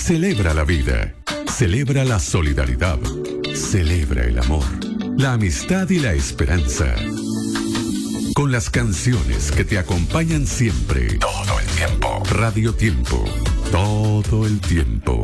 Celebra la vida, celebra la solidaridad, celebra el amor, la amistad y la esperanza. Con las canciones que te acompañan siempre, todo el tiempo. Radio Tiempo, todo el tiempo.